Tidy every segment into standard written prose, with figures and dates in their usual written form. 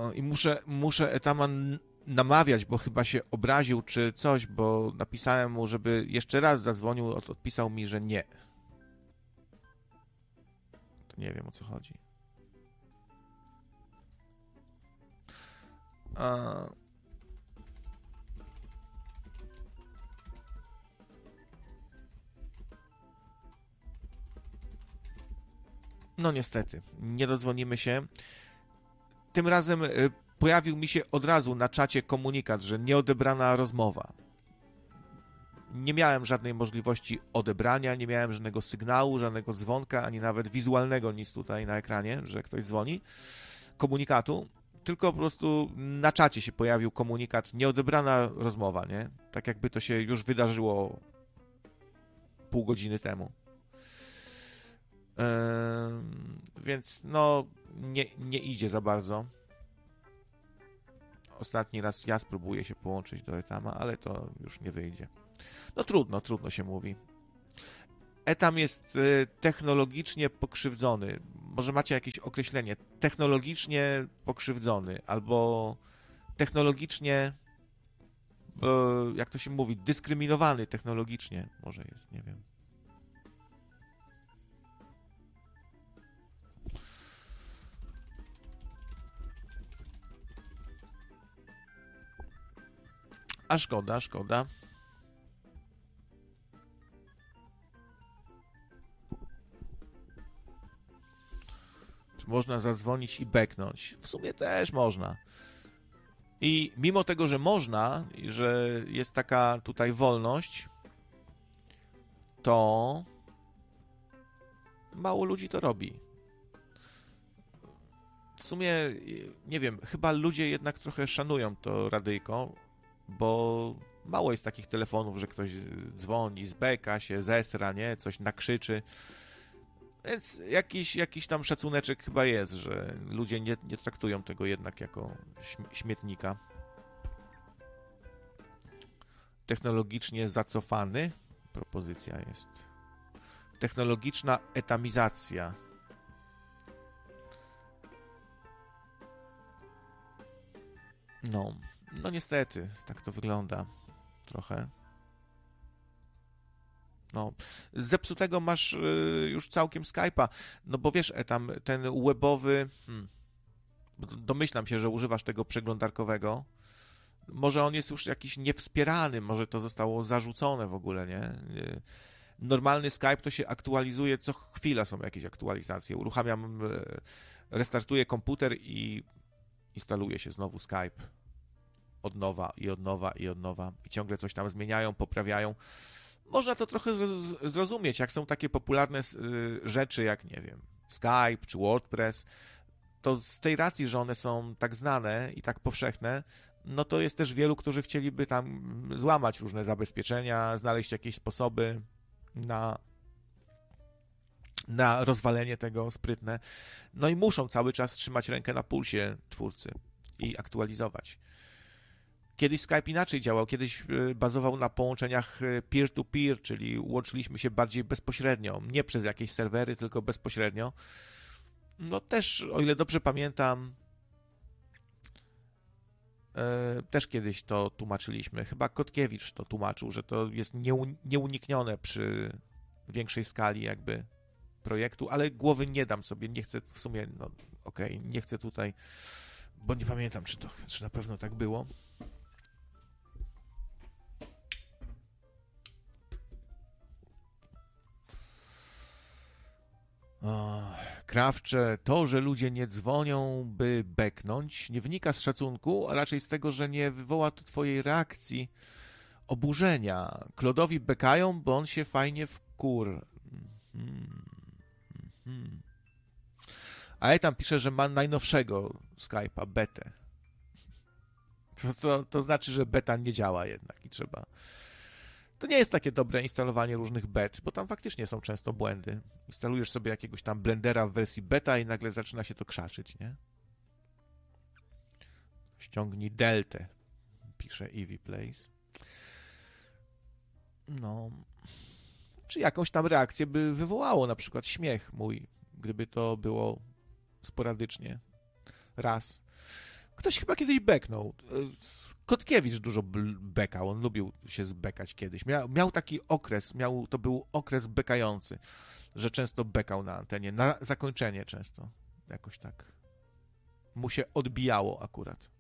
I muszę Etama namawiać, bo chyba się obraził czy coś, bo napisałem mu, żeby jeszcze raz zadzwonił, odpisał mi, że nie. To nie wiem, o co chodzi. No niestety, nie dodzwonimy się. Tym razem pojawił mi się od razu na czacie komunikat, że nieodebrana rozmowa. Nie miałem żadnej możliwości odebrania, nie miałem żadnego sygnału, żadnego dzwonka, ani nawet wizualnego nic tutaj na ekranie, że ktoś dzwoni, komunikatu, tylko po prostu na czacie się pojawił komunikat nieodebrana rozmowa, nie? Tak jakby to się już wydarzyło pół godziny temu. Więc no nie idzie za bardzo. Ostatni raz ja spróbuję się połączyć do Etama, ale to już nie wyjdzie. No trudno się mówi. Etam jest technologicznie pokrzywdzony. Może macie jakieś określenie? Technologicznie pokrzywdzony albo technologicznie, jak to się mówi, dyskryminowany technologicznie. Może jest, nie wiem. A szkoda. Czy można zadzwonić i beknąć? W sumie też można. I mimo tego, że można, i że jest taka tutaj wolność, to mało ludzi to robi. W sumie, nie wiem, chyba ludzie jednak trochę szanują to radyjko, bo mało jest takich telefonów, że ktoś dzwoni, zbeka się, zesra, nie? Coś nakrzyczy. Więc jakiś tam szacuneczek chyba jest, że ludzie nie traktują tego jednak jako śmietnika. Technologicznie zacofany. Propozycja jest. Technologiczna etamizacja. No niestety, tak to wygląda trochę. No, z zepsutego masz już całkiem Skype'a, no bo wiesz, tam ten webowy, domyślam się, że używasz tego przeglądarkowego, może on jest już jakiś niewspierany, może to zostało zarzucone w ogóle, nie? Normalny Skype to się aktualizuje, co chwila są jakieś aktualizacje, uruchamiam, restartuję komputer i instaluje się znowu Skype od nowa i ciągle coś tam zmieniają, poprawiają. Można to trochę zrozumieć, jak są takie popularne rzeczy jak, nie wiem, Skype czy WordPress, to z tej racji, że one są tak znane i tak powszechne, no to jest też wielu, którzy chcieliby tam złamać różne zabezpieczenia, znaleźć jakieś sposoby na rozwalenie tego sprytne. No i muszą cały czas trzymać rękę na pulsie twórcy i aktualizować. Kiedyś Skype inaczej działał, kiedyś bazował na połączeniach peer-to-peer, czyli łączyliśmy się bardziej bezpośrednio, nie przez jakieś serwery, tylko bezpośrednio. No też, o ile dobrze pamiętam, też kiedyś to tłumaczyliśmy. Chyba Kotkiewicz to tłumaczył, że to jest nieuniknione przy większej skali jakby projektu, ale głowy nie dam sobie, nie chcę w sumie, no okej, nie chcę tutaj, bo nie pamiętam, czy na pewno tak było. Krawcze, to, że ludzie nie dzwonią, by beknąć, nie wynika z szacunku, a raczej z tego, że nie wywoła to twojej reakcji oburzenia. Klodowi bekają, bo on się fajnie A ja tam pisze, że ma najnowszego Skype'a, betę. To znaczy, że beta nie działa jednak i trzeba... To nie jest takie dobre instalowanie różnych bet, bo tam faktycznie są często błędy. Instalujesz sobie jakiegoś tam blendera w wersji beta i nagle zaczyna się to krzaczyć, nie? Ściągnij deltę, pisze Eevee Place. No... Czy jakąś tam reakcję by wywołało, na przykład śmiech mój, gdyby to było sporadycznie, raz. Ktoś chyba kiedyś beknął. Kotkiewicz dużo bekał, on lubił się zbekać kiedyś. Miał taki okres, to był okres bekający, że często bekał na antenie, na zakończenie często, jakoś tak. Mu się odbijało akurat.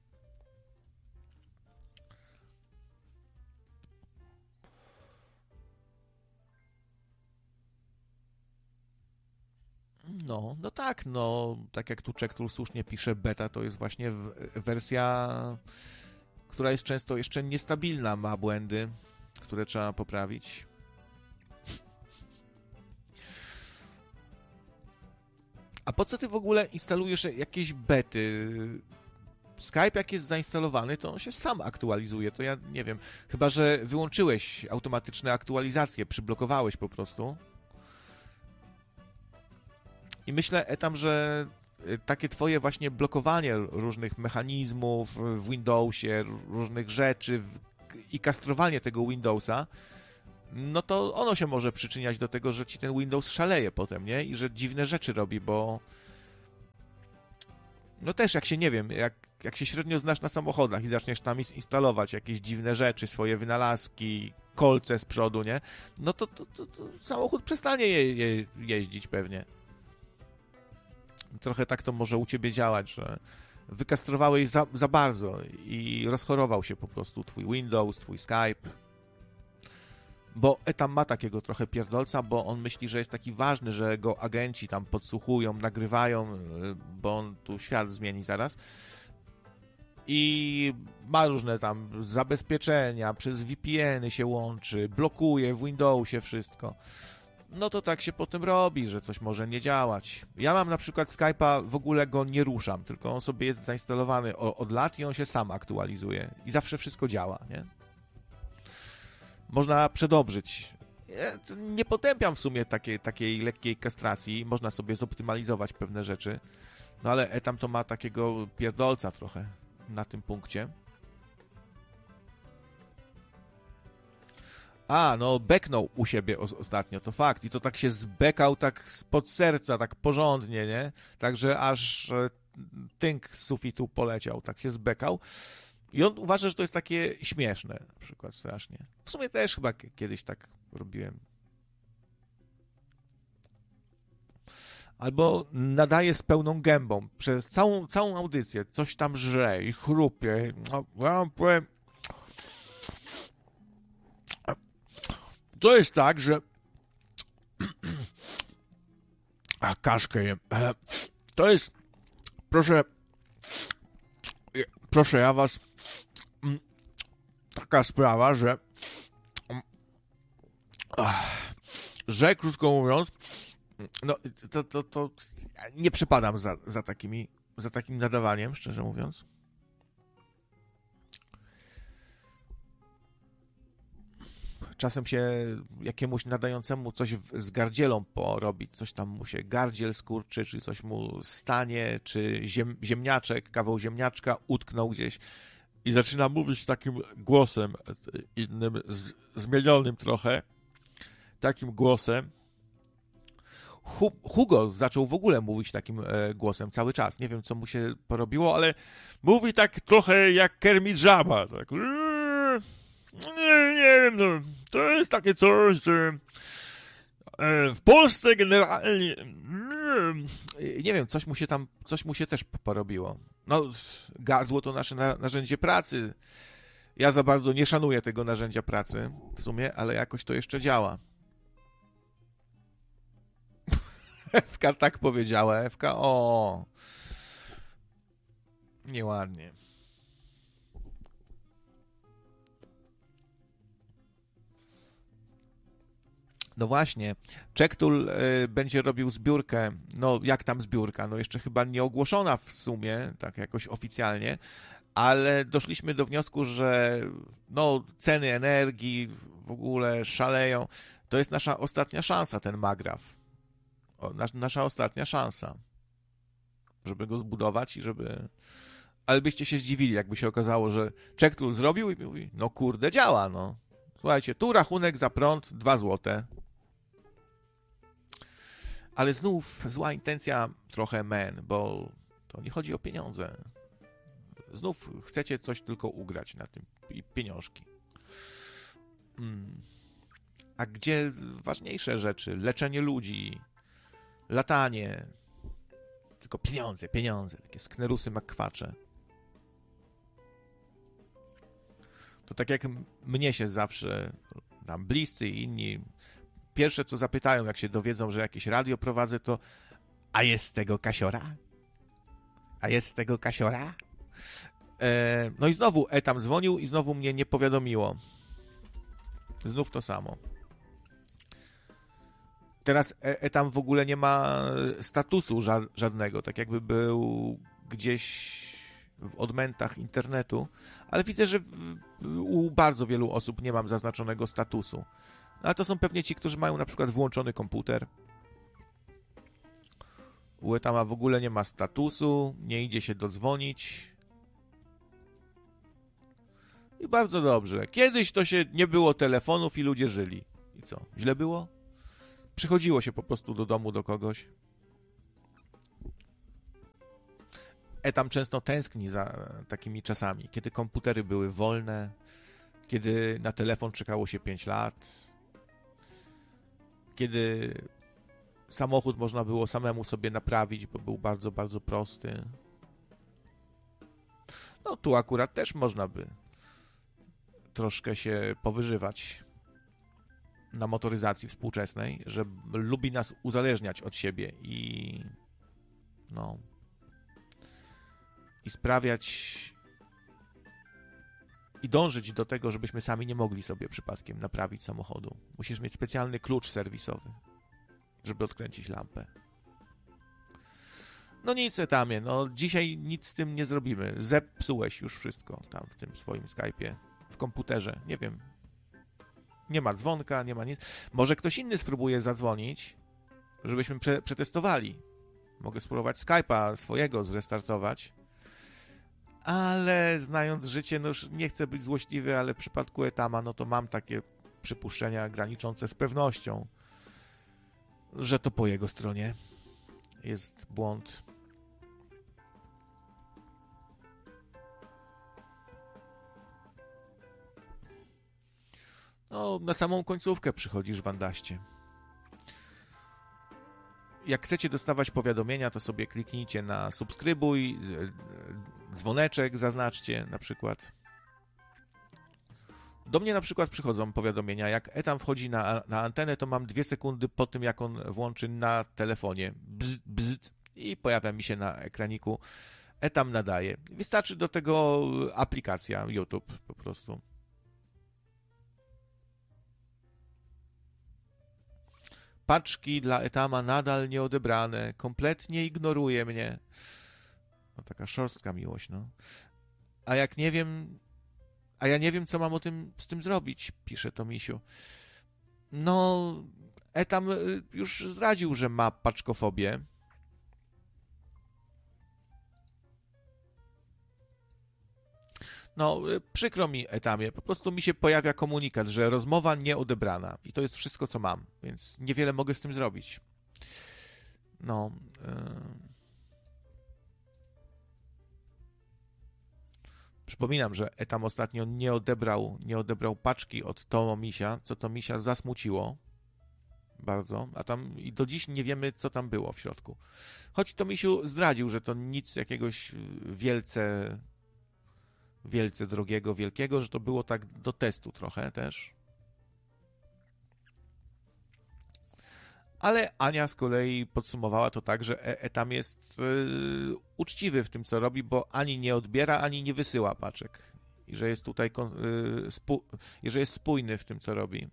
No tak, tak jak tu Czektul słusznie pisze, beta to jest właśnie wersja, która jest często jeszcze niestabilna, ma błędy, które trzeba poprawić. A po co ty w ogóle instalujesz jakieś bety? Skype jak jest zainstalowany, to on się sam aktualizuje, to ja nie wiem, chyba że wyłączyłeś automatyczne aktualizacje, przyblokowałeś po prostu. I myślę tam, że takie twoje właśnie blokowanie różnych mechanizmów w Windowsie, różnych rzeczy i kastrowanie tego Windowsa, no to ono się może przyczyniać do tego, że ci ten Windows szaleje potem, nie? I że dziwne rzeczy robi, bo no też jak się, nie wiem, jak się średnio znasz na samochodach i zaczniesz tam instalować jakieś dziwne rzeczy, swoje wynalazki, kolce z przodu, nie? No to samochód przestanie jeździć pewnie. Trochę tak to może u ciebie działać, że wykastrowałeś za bardzo i rozchorował się po prostu twój Windows, twój Skype. Bo tam ma takiego trochę pierdolca, bo on myśli, że jest taki ważny, że go agenci tam podsłuchują, nagrywają, bo on tu świat zmieni zaraz. I ma różne tam zabezpieczenia, przez VPN-y się łączy, blokuje w Windowsie wszystko. No to tak się potem robi, że coś może nie działać. Ja mam na przykład Skype'a, w ogóle go nie ruszam, tylko on sobie jest zainstalowany od lat i on się sam aktualizuje. I zawsze wszystko działa, nie? Można przedobrzyć. Ja nie potępiam w sumie takiej lekkiej kastracji. Można sobie zoptymalizować pewne rzeczy. No ale tam to ma takiego pierdolca trochę na tym punkcie. No beknął u siebie ostatnio, to fakt. I to tak się zbekał tak spod serca, tak porządnie, nie? Także aż tynk z sufitu poleciał, tak się zbekał. I on uważa, że to jest takie śmieszne, na przykład strasznie. W sumie też chyba kiedyś tak robiłem. Albo nadaje z pełną gębą przez całą audycję. Coś tam żre i chrupie. To jest tak, że kaszkę jem. To jest, proszę ja was, taka sprawa, że krótko mówiąc, no to nie przepadam za takim nadawaniem, szczerze mówiąc. Czasem się jakiemuś nadającemu coś z gardzielą porobić, coś tam mu się gardziel skurczy, czy coś mu stanie, czy ziemniaczek, kawał ziemniaczka utknął gdzieś i zaczyna mówić takim głosem innym, zmienionym trochę, takim głosem. Hugo zaczął w ogóle mówić takim głosem cały czas. Nie wiem, co mu się porobiło, ale mówi tak trochę jak Kermit Żaba. Tak. Nie wiem, no, to jest takie coś, że w Polsce generalnie nie wiem, coś mu się też porobiło. No, gardło to nasze narzędzie pracy. Ja za bardzo nie szanuję tego narzędzia pracy w sumie, ale jakoś to jeszcze działa. Ewka tak powiedziała, Ewka, nieładnie. No właśnie, Czektul będzie robił zbiórkę, no jak tam zbiórka, no jeszcze chyba nie ogłoszona w sumie, tak jakoś oficjalnie, ale doszliśmy do wniosku, że no ceny energii w ogóle szaleją, to jest nasza ostatnia szansa, ten Magraf. Nasza ostatnia szansa, żeby go zbudować i żeby... Ale byście się zdziwili, jakby się okazało, że Czektul zrobił i mówi, no kurde, działa, no. Słuchajcie, tu rachunek za prąd 2 złote. Ale znów zła intencja trochę bo to nie chodzi o pieniądze. Znów chcecie coś tylko ugrać na tym i pieniążki. A gdzie ważniejsze rzeczy? Leczenie ludzi, latanie, tylko pieniądze, takie sknerusy makwacze. To tak jak mnie się zawsze tam bliscy i inni pierwsze co zapytają, jak się dowiedzą, że jakieś radio prowadzę, to a jest z tego kasiora? A jest z tego kasiora? No i znowu Etam dzwonił i znowu mnie nie powiadomiło. Znów to samo. Teraz Etam w ogóle nie ma statusu żadnego, tak jakby był gdzieś w odmętach internetu, ale widzę, że u bardzo wielu osób nie mam zaznaczonego statusu. Ale to są pewnie ci, którzy mają na przykład włączony komputer. U Etama w ogóle nie ma statusu, nie idzie się dodzwonić. I bardzo dobrze. Kiedyś to się nie było telefonów i ludzie żyli. I co? Źle było? Przychodziło się po prostu do domu do kogoś. Etam często tęskni za takimi czasami, kiedy komputery były wolne, kiedy na telefon czekało się 5 lat, kiedy samochód można było samemu sobie naprawić, bo był bardzo, bardzo prosty. No tu akurat też można by troszkę się powyżywać na motoryzacji współczesnej, że lubi nas uzależniać od siebie i sprawiać i dążyć do tego, żebyśmy sami nie mogli sobie przypadkiem naprawić samochodu. Musisz mieć specjalny klucz serwisowy, żeby odkręcić lampę. No nic, Etamie, no dzisiaj nic z tym nie zrobimy. Zepsułeś już wszystko tam w tym swoim Skype'ie, w komputerze, nie wiem. Nie ma dzwonka, nie ma nic. Może ktoś inny spróbuje zadzwonić, żebyśmy przetestowali. Mogę spróbować Skype'a swojego zrestartować. Ale znając życie, no już nie chcę być złośliwy, ale w przypadku Etama, no to mam takie przypuszczenia graniczące z pewnością, że to po jego stronie jest błąd. No, na samą końcówkę przychodzisz, Wandaście. Jak chcecie dostawać powiadomienia, to sobie kliknijcie na subskrybuj, dzwoneczek zaznaczcie na przykład. Do mnie na przykład przychodzą powiadomienia, jak Etam wchodzi na antenę, to mam 2 sekundy po tym, jak on włączy na telefonie. Bzd, bzd, i pojawia mi się na ekraniku Etam nadaje. Wystarczy do tego aplikacja YouTube po prostu. Paczki dla Etama nadal nieodebrane. Kompletnie ignoruje mnie. No taka szorstka miłość, no. A ja nie wiem, co mam z tym zrobić, pisze to Misiu. No, Etam już zdradził, że ma paczkofobię. No, przykro mi, Etamie, po prostu mi się pojawia komunikat, że rozmowa nieodebrana i to jest wszystko, co mam, więc niewiele mogę z tym zrobić. No. Przypominam, że Etam ostatnio nie odebrał paczki od Tomisia, co Tomisia zasmuciło bardzo, a tam i do dziś nie wiemy, co tam było w środku. Choć Tomisiu zdradził, że to nic jakiegoś wielce drogiego, wielkiego, że to było tak do testu trochę też. Ale Ania z kolei podsumowała to tak, że Etam jest uczciwy w tym, co robi, bo ani nie odbiera, ani nie wysyła paczek. I że jest tutaj i że jest spójny w tym, co robi.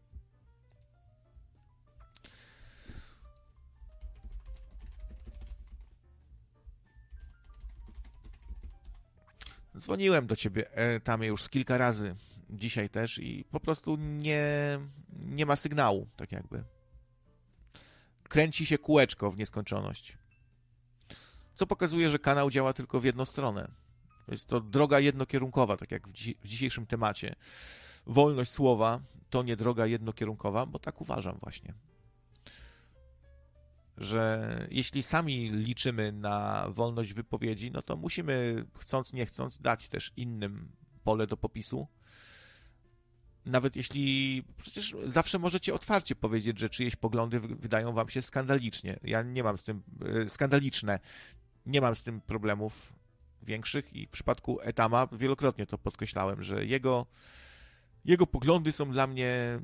Dzwoniłem do ciebie, Etamie, już z kilka razy dzisiaj też i po prostu nie ma sygnału, tak jakby. Kręci się kółeczko w nieskończoność. Co pokazuje, że kanał działa tylko w jedną stronę. Jest to droga jednokierunkowa, tak jak w dzisiejszym temacie. Wolność słowa to nie droga jednokierunkowa, bo tak uważam właśnie. że jeśli sami liczymy na wolność wypowiedzi, no to musimy, chcąc nie chcąc, dać też innym pole do popisu. Nawet jeśli przecież zawsze możecie otwarcie powiedzieć, że czyjeś poglądy wydają wam się skandalicznie. Ja nie mam z tym skandaliczne. Nie mam z tym problemów większych i w przypadku Etama wielokrotnie to podkreślałem, że jego poglądy są dla mnie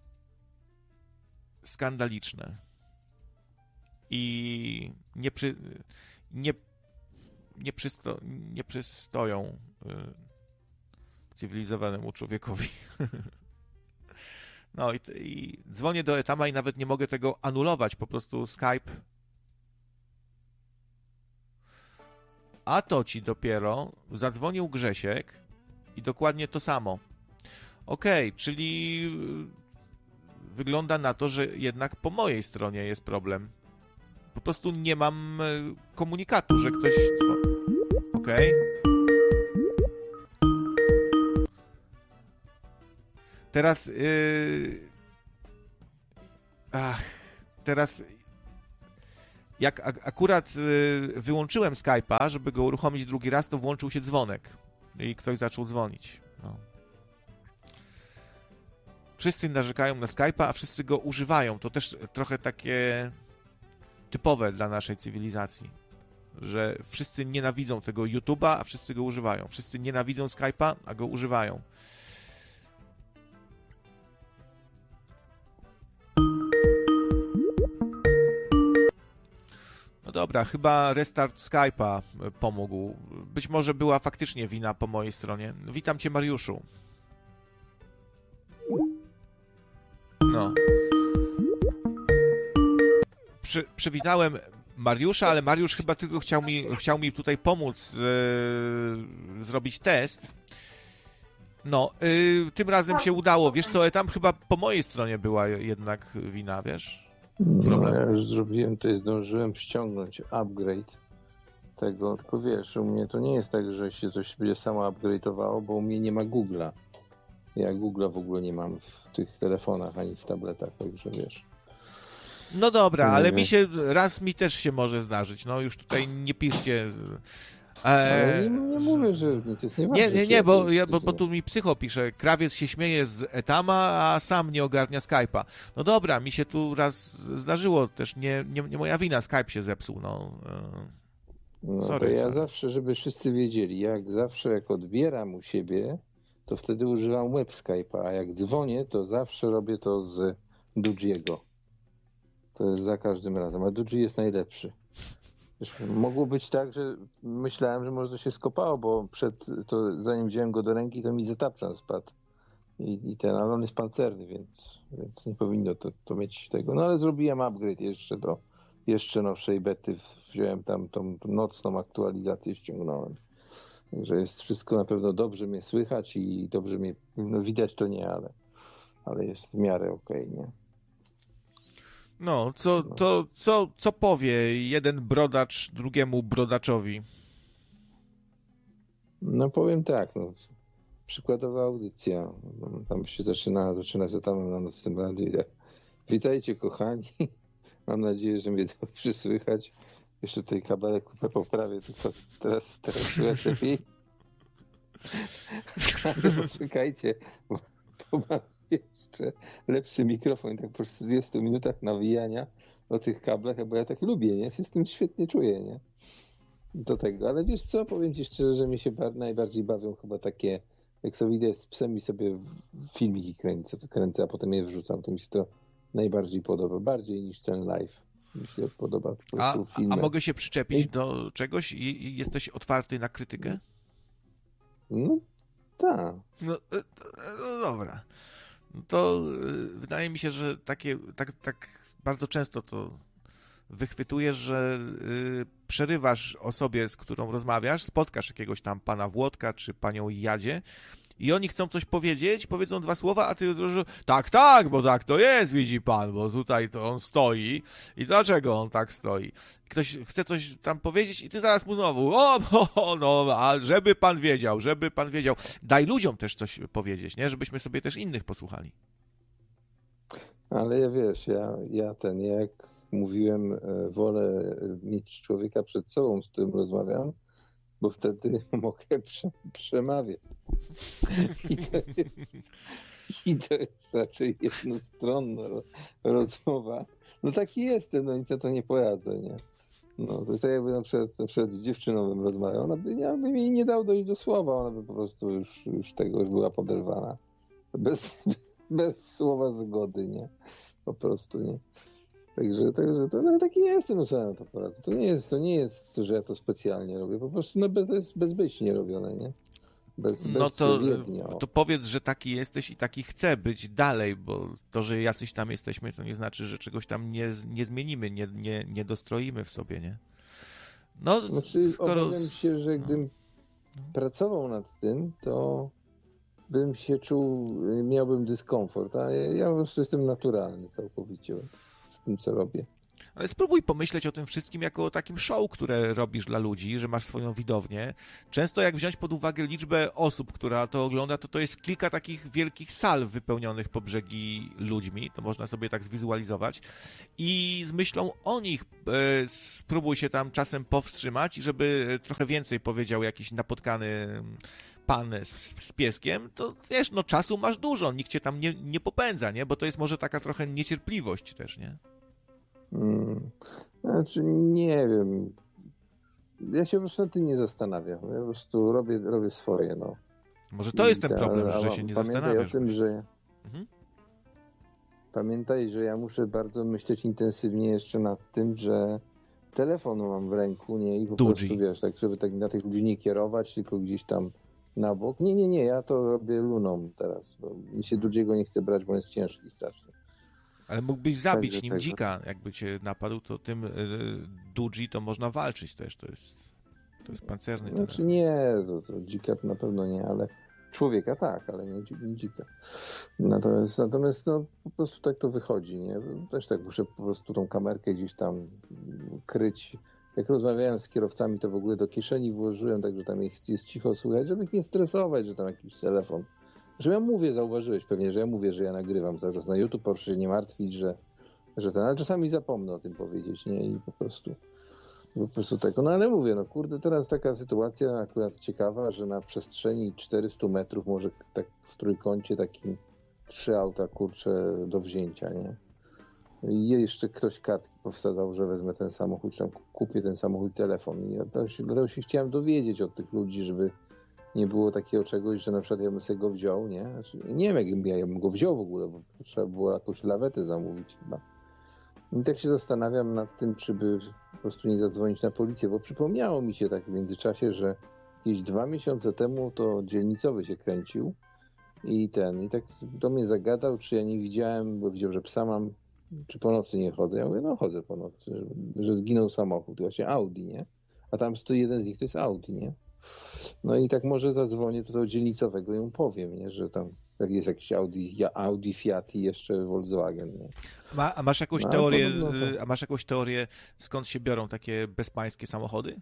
skandaliczne i nie przystoją cywilizowanemu człowiekowi. No i dzwonię do Etama i nawet nie mogę tego anulować, po prostu Skype. A to ci dopiero zadzwonił Grzesiek i dokładnie to samo. Okej, czyli wygląda na to, że jednak po mojej stronie jest problem. Po prostu nie mam komunikatu, że ktoś... Okej. Teraz... Teraz... Jak akurat wyłączyłem Skype'a, żeby go uruchomić drugi raz, to włączył się dzwonek. I ktoś zaczął dzwonić. No. Wszyscy narzekają na Skype'a, a wszyscy go używają. To też trochę takie typowe dla naszej cywilizacji, że wszyscy nienawidzą tego YouTube'a, a wszyscy go używają. Wszyscy nienawidzą Skype'a, a go używają. No dobra, chyba restart Skype'a pomógł. Być może była faktycznie wina po mojej stronie. Witam cię, Mariuszu. No. Przywitałem Mariusza, ale Mariusz chyba tylko chciał mi tutaj pomóc zrobić test. No, tym razem się udało. Wiesz co, tam chyba po mojej stronie była jednak wina, wiesz? No, ja już zrobiłem to i zdążyłem ściągnąć upgrade tego, tylko wiesz, u mnie to nie jest tak, że się coś będzie samo upgrade'owało, bo u mnie nie ma Google'a. Ja Google'a w ogóle nie mam w tych telefonach ani w tabletach, także wiesz. No dobra, ale mi też się może zdarzyć. No już tutaj nie piszcie. Ale nie mówię, że nic jest nieważne. Nie, bo tu mi psycho pisze, krawiec się śmieje z Etama, a sam nie ogarnia Skype'a. No dobra, mi się tu raz zdarzyło, też nie moja wina, Skype się zepsuł, sorry. Ja zawsze, żeby wszyscy wiedzieli, jak odbieram u siebie, to wtedy używam web Skype'a, a jak dzwonię, to zawsze robię to z Dudgiego. To jest za każdym razem, a Dudgi jest najlepszy. Mogło być tak, że myślałem, że może to się skopało, bo zanim wziąłem go do ręki, to mi zetapczan spadł. Ale on jest pancerny, więc nie powinno to mieć tego. No ale zrobiłem upgrade jeszcze do jeszcze nowszej bety. Wziąłem tam tą nocną aktualizację, ściągnąłem. Także jest wszystko na pewno dobrze mnie słychać i dobrze mnie, widać to nie, ale jest w miarę okej, nie? No, co powie jeden brodacz drugiemu brodaczowi? No powiem tak, przykładowa audycja. Tam się zaczyna z Etamem na Nocnym Radiu i tak. Witajcie, kochani. Mam nadzieję, że mnie dobrze słychać. Jeszcze tutaj kabelek kupę poprawię, tylko teraz słychać lepiej. Ale czekajcie, bo mam jeszcze lepszy mikrofon, tak po 40 minutach nawijania o tych kablach, bo ja tak lubię, nie? Się z tym świetnie czuję, nie? Do tego, ale wiesz co, powiem ci szczerze, że mi się najbardziej bawią chyba takie, jak sobie idę z psem i sobie filmiki kręcę, a potem je wrzucam, to mi się to najbardziej podoba, bardziej niż ten live. Mi się podoba po prostu filmy. A mogę się przyczepić do czegoś i jesteś otwarty na krytykę? No, tak. No dobra. To wydaje mi się, że tak bardzo często to wychwytujesz, że przerywasz osobie, z którą rozmawiasz, spotkasz jakiegoś tam pana Włodka czy panią Jadzie i oni chcą coś powiedzieć, powiedzą dwa słowa, a ty tak, bo tak to jest, widzi pan, bo tutaj to on stoi i dlaczego on tak stoi? Ktoś chce coś tam powiedzieć i ty zaraz mu znowu, a żeby pan wiedział. Daj ludziom też coś powiedzieć, nie? Żebyśmy sobie też innych posłuchali. Ale ja wiesz, jak mówiłem, wolę mieć człowieka przed sobą, z którym rozmawiam, bo wtedy mogę przemawiać. I to jest raczej jednostronna rozmowa. No taki jestem, no nic na to nie poradzę, nie? No, to jest tak jakby na przykład z dziewczyną bym rozmawiał, ja bym jej nie dał dojść do słowa, ona by po prostu już tego już była poderwana. Bez słowa zgody, nie? Po prostu, nie? Także to no, taki jestem, no sobie na to poradzę. To nie jest, że ja to specjalnie robię, po prostu no, to jest bezmyślnie robione, nie? No to powiedz, że taki jesteś i taki chcę być dalej, bo to, że jacyś tam jesteśmy, to nie znaczy, że czegoś tam nie zmienimy, nie dostroimy w sobie, nie? No, znaczy, obawiam się, że gdybym pracował nad tym, to bym się czuł, miałbym dyskomfort, a ja po prostu jestem naturalny całkowicie w tym, co robię. Ale spróbuj pomyśleć o tym wszystkim jako o takim show, które robisz dla ludzi, że masz swoją widownię. Często jak wziąć pod uwagę liczbę osób, która to ogląda, to jest kilka takich wielkich sal wypełnionych po brzegi ludźmi, to można sobie tak zwizualizować. I z myślą o nich spróbuj się tam czasem powstrzymać, żeby trochę więcej powiedział jakiś napotkany pan z pieskiem, to wiesz, no czasu masz dużo, nikt cię tam nie popędza, nie? Bo to jest może taka trochę niecierpliwość też, nie? Znaczy, nie wiem. Ja się po prostu nad tym nie zastanawiam. Ja po prostu robię swoje, no. Może to jest ten problem, że się nie zastanawiasz. O tym, że... Pamiętaj, że ja muszę bardzo myśleć intensywnie jeszcze nad tym, że telefon mam w ręku, nie? I po prostu, wiesz, tak, żeby tak na tych ludzi nie kierować, tylko gdzieś tam na bok. Nie, ja to robię luną teraz, bo mi się drugiego nie chce brać, bo on jest ciężki strasznie. Ale mógłbyś zabić nim dzika, jakby cię napadł, to tym Dudzi to można walczyć też, to jest pancerny telefon. Znaczy nie, to dzika to na pewno nie, ale człowieka tak, ale nie dzika. Natomiast no, po prostu tak to wychodzi, nie? Też tak muszę po prostu tą kamerkę gdzieś tam kryć. Jak rozmawiałem z kierowcami, to w ogóle do kieszeni włożyłem, tak że tam jest cicho słychać, żeby ich nie stresować, że tam jakiś telefon. Że ja mówię, zauważyłeś pewnie, że ja mówię, że ja nagrywam cały czas na YouTube, proszę się nie martwić, że ten, ale czasami zapomnę o tym powiedzieć, nie? I po prostu tego. No ale mówię, no kurde, teraz taka sytuacja akurat ciekawa, że na przestrzeni 400 metrów może tak w trójkącie takim 3 auta, kurczę, do wzięcia, nie? I jeszcze ktoś kartki powsadzał, że wezmę ten samochód, czy tam kupię ten samochód i telefon. I ja to się chciałem dowiedzieć od tych ludzi, żeby nie było takiego czegoś, że na przykład ja bym sobie go wziął, nie? Znaczy, nie wiem, jakbym ja bym go wziął w ogóle, bo trzeba było jakąś lawetę zamówić chyba. I tak się zastanawiam nad tym, czy by po prostu nie zadzwonić na policję, bo przypomniało mi się tak w międzyczasie, że jakieś 2 miesiące temu to dzielnicowy się kręcił i tak do mnie zagadał, czy ja nie widziałem, bo widział, że psa mam, czy po nocy nie chodzę. Ja mówię, no chodzę po nocy, że zginął samochód, właśnie Audi, nie? A tam stoi jeden z nich, to jest Audi, nie? No i tak może zadzwonię do tego dzielnicowego i mu powiem, nie? Że tam jest jakiś Audi, Fiat i jeszcze Volkswagen. Nie? A masz jakąś teorię, skąd się biorą takie bezpańskie samochody?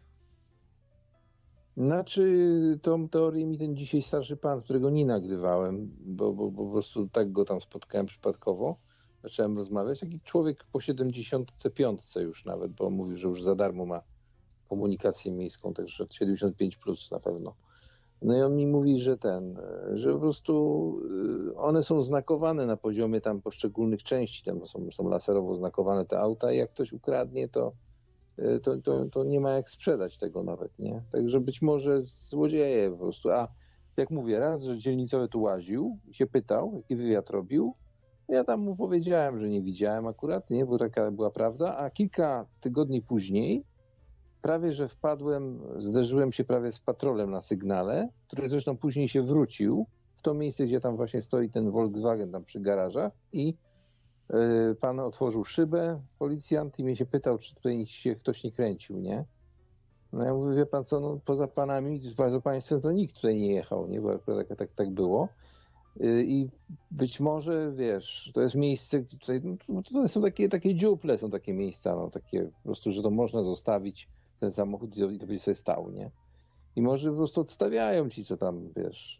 Znaczy, tą teorię mi ten dzisiaj starszy pan, którego nie nagrywałem, bo po prostu tak go tam spotkałem przypadkowo, zacząłem rozmawiać. Taki człowiek po 75 już nawet, bo mówił, że już za darmo ma komunikację miejską, także 75 plus na pewno. No i on mi mówi, że po prostu one są znakowane na poziomie tam poszczególnych części, tam są laserowo znakowane te auta i jak ktoś ukradnie, to nie ma jak sprzedać tego nawet, nie? Także być może złodzieje po prostu. A jak mówię, raz, że dzielnicowy tu łaził i się pytał, jaki wywiad robił, ja tam mu powiedziałem, że nie widziałem akurat, nie, bo taka była prawda, a kilka tygodni później prawie, że zderzyłem się prawie z patrolem na sygnale, który zresztą później się wrócił w to miejsce, gdzie tam właśnie stoi ten Volkswagen tam przy garażach i pan otworzył szybę, policjant, i mnie się pytał, czy tutaj się ktoś nie kręcił, nie? No ja mówię, wie pan co, no poza panami, poza państwem to nikt tutaj nie jechał, nie? Bo akurat tak było. I być może, wiesz, to jest miejsce, tutaj, no, to są takie dziuple, są takie miejsca, no takie po prostu, że to można zostawić ten samochód i to by sobie stał, nie? I może po prostu odstawiają ci, co tam, wiesz,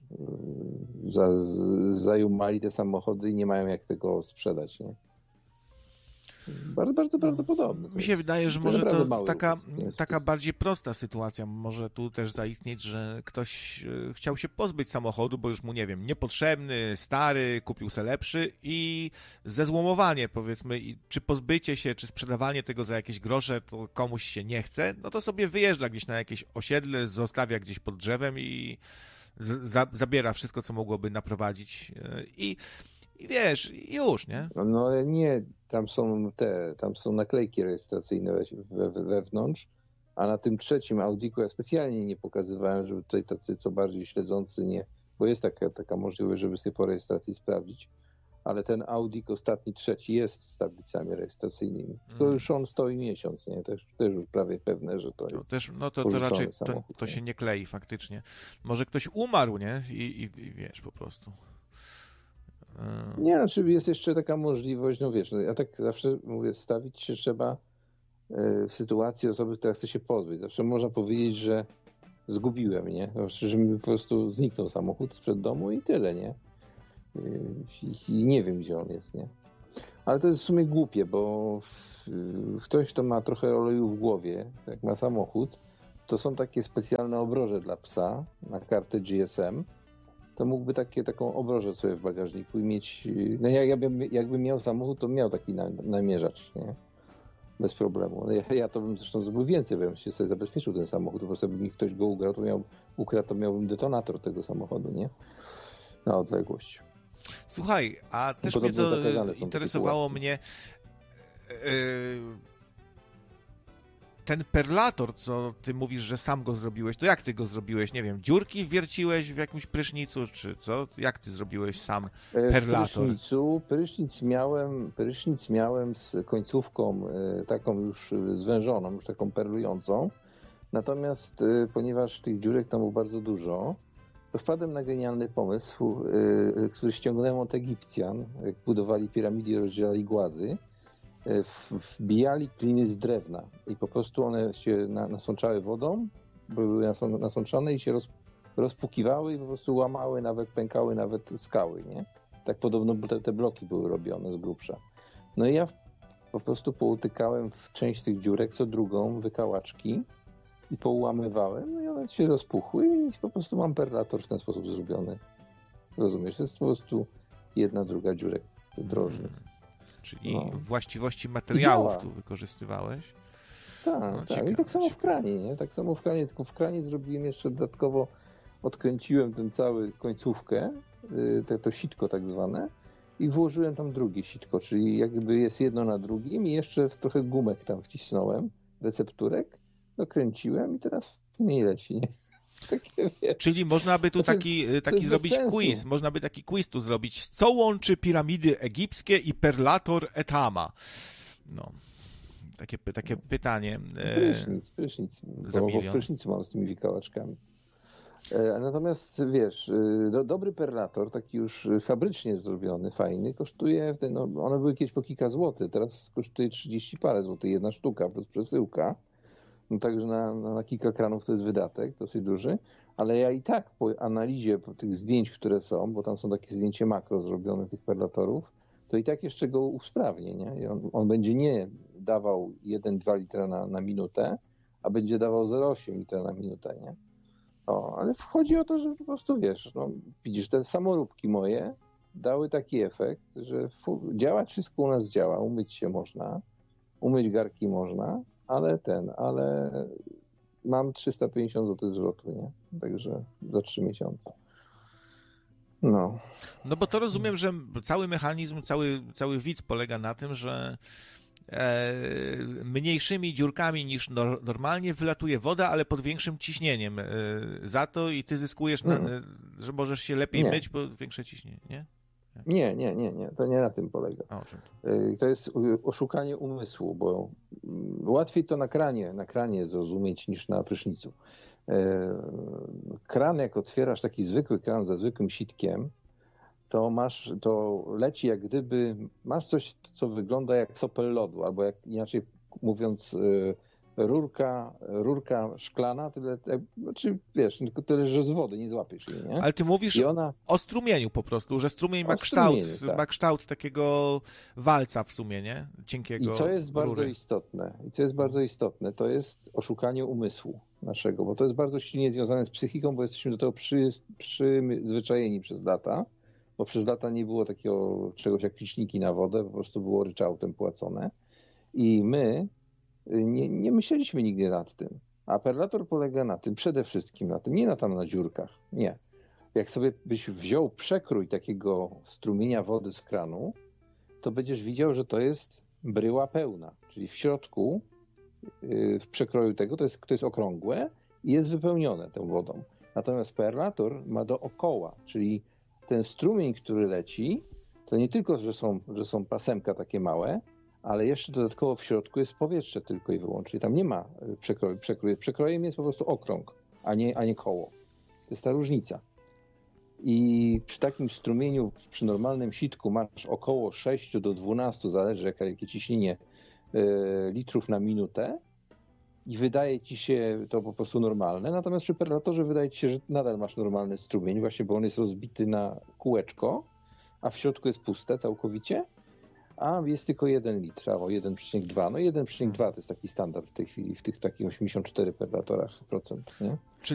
zajumali te samochody i nie mają jak tego sprzedać, nie? Bardzo, bardzo prawdopodobne. Mi się wydaje, że to może naprawdę to mały taka bardziej prosta sytuacja może tu też zaistnieć, że ktoś chciał się pozbyć samochodu, bo już mu, nie wiem, niepotrzebny, stary, kupił se lepszy i zezłomowanie, powiedzmy, czy pozbycie się, czy sprzedawanie tego za jakieś grosze, to komuś się nie chce, no to sobie wyjeżdża gdzieś na jakieś osiedle, zostawia gdzieś pod drzewem i zabiera wszystko, co mogłoby naprowadzić i wiesz, już, nie? No ale nie, tam są naklejki rejestracyjne wewnątrz, a na tym trzecim Audiku ja specjalnie nie pokazywałem, żeby tutaj tacy co bardziej śledzący nie, bo jest taka możliwość, żeby sobie po rejestracji sprawdzić, ale ten Audik ostatni, trzeci jest z tablicami rejestracyjnymi. Tylko już on stoi miesiąc, nie? Też już prawie pewne, że to jest to raczej samochód, to się nie klei faktycznie. Może ktoś umarł, nie? I wiesz, po prostu. Nie, znaczy jest jeszcze taka możliwość, no wiesz, ja tak zawsze mówię, stawić się trzeba w sytuacji osoby, która chce się pozbyć. Zawsze można powiedzieć, że zgubiłem, nie? Znaczy, że mi po prostu zniknął samochód sprzed domu i tyle, nie? I nie wiem, gdzie on jest, nie? Ale to jest w sumie głupie, bo ktoś, kto ma trochę oleju w głowie, jak ma samochód, to są takie specjalne obroże dla psa na kartę GSM, to mógłby taką obrożę sobie w bagażniku i mieć, no jakbym miał samochód, to miał taki namierzacz, nie? Bez problemu. Ja to bym zresztą zrobił więcej, bym się sobie zabezpieczył ten samochód, bo sobie mi ktoś go ukradł, to miałbym detonator tego samochodu, nie? Na odległość. Słuchaj, a też mnie to interesowało mnie ten perlator, co ty mówisz, że sam go zrobiłeś, to jak ty go zrobiłeś? Nie wiem, dziurki wierciłeś w jakimś prysznicu, czy co? Jak ty zrobiłeś sam perlator? Prysznic miałem z końcówką taką już zwężoną, już taką perlującą. Natomiast ponieważ tych dziurek tam było bardzo dużo, to wpadłem na genialny pomysł, który ściągnąłem od Egipcjan, jak budowali piramidy i rozdzielali głazy. Wbijali kliny z drewna i po prostu one się nasączały wodą, były nasączone i się rozpukiwały i po prostu łamały, nawet pękały nawet skały, nie? Tak podobno te bloki były robione z grubsza. No i ja po prostu poutykałem w część tych dziurek, co drugą wykałaczki i poułamywałem, no i one się rozpuchły i po prostu mam perlator w ten sposób zrobiony. Rozumiesz? To jest po prostu jedna, druga dziurek drożnych. Czyli właściwości materiałów tu wykorzystywałeś. Tak, no, tak. I tak samo w kranie, nie? Tak samo w kranie, tylko w kranie zrobiłem jeszcze dodatkowo, odkręciłem ten cały końcówkę, to sitko tak zwane i włożyłem tam drugie sitko, czyli jakby jest jedno na drugim i jeszcze trochę gumek tam wcisnąłem, recepturek, dokręciłem i teraz mniej leci, nie? Czyli można by tu taki zrobić quiz. Można by taki quiz tu zrobić. Co łączy piramidy egipskie i perlator Etama? No. Takie pytanie. Prysznic. Bo w prysznicu mam z tymi wikałaczkami. Natomiast wiesz, dobry perlator, taki już fabrycznie zrobiony, fajny, kosztuje, one były kiedyś po kilka złotych, teraz kosztuje 30 parę złotych, jedna sztuka plus przesyłka. No także na kilka kranów to jest wydatek dosyć duży, ale ja i tak po analizie tych zdjęć, które są, bo tam są takie zdjęcie makro zrobione tych perlatorów, to i tak jeszcze go usprawnię, nie? I on będzie nie dawał 1-2 litra na minutę, a będzie dawał 0,8 litra na minutę, nie? Ale chodzi o to, że po prostu wiesz, widzisz, te samoróbki moje dały taki efekt, że działać wszystko u nas działa, umyć się można, umyć garki można, ale mam 350 zł zwrotu, nie? Także za 3 miesiące. No bo to rozumiem, że cały mechanizm, cały widz polega na tym, że mniejszymi dziurkami niż normalnie wylatuje woda, ale pod większym ciśnieniem za to i ty zyskujesz, że możesz się lepiej myć, bo większe ciśnienie, nie? Nie. To nie na tym polega. To jest oszukanie umysłu, bo łatwiej to na kranie zrozumieć niż na prysznicu. Kran, jak otwierasz taki zwykły kran ze zwykłym sitkiem, to leci jak gdyby, masz coś, co wygląda jak sopel lodu, albo jak inaczej mówiąc rurka szklana, znaczy wiesz, tylko tyle, że z wody nie złapiesz jej, nie? Ale ty mówisz o strumieniu po prostu, że strumień ma tak. kształt takiego walca w sumie, nie? Cienkiego I co jest rury. bardzo istotne, to jest oszukanie umysłu naszego, bo to jest bardzo silnie związane z psychiką, bo jesteśmy do tego przyzwyczajeni przez lata, bo przez lata nie było takiego czegoś jak liczniki na wodę, po prostu było ryczałtem płacone. I my nie myśleliśmy nigdy nad tym. A perlator polega na tym, przede wszystkim na tym, nie na dziurkach, nie. Jak sobie byś wziął przekrój takiego strumienia wody z kranu, to będziesz widział, że to jest bryła pełna, czyli w środku, w przekroju tego, to jest okrągłe i jest wypełnione tą wodą. Natomiast perlator ma dookoła, czyli ten strumień, który leci, to nie tylko, że są pasemka takie małe, ale jeszcze dodatkowo w środku jest powietrze tylko i wyłącznie. Tam nie ma przekroju. Przekrojem jest po prostu okrąg, a nie koło. To jest ta różnica. I przy takim strumieniu, przy normalnym sitku masz około 6 do 12, zależy jakie ciśnienie, litrów na minutę i wydaje ci się to po prostu normalne. Natomiast przy perlatorze wydaje ci się, że nadal masz normalny strumień, właśnie bo on jest rozbity na kółeczko, a w środku jest puste całkowicie, a jest tylko 1 litr, albo 1,2. No 1,2 to jest taki standard w tej chwili, w tych takich 84 perlatorach procent, nie?